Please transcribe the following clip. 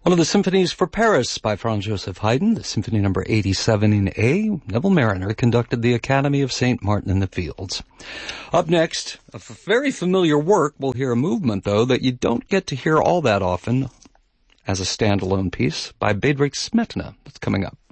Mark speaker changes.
Speaker 1: One of the symphonies for Paris by Franz Joseph Haydn, the Symphony No. 87 in A. Neville Marriner conducted the Academy of St. Martin in the Fields. Up next, a very familiar work. We'll hear a movement, though, that you don't get to hear all that often as a standalone piece by Bedřich Smetana. That's coming up.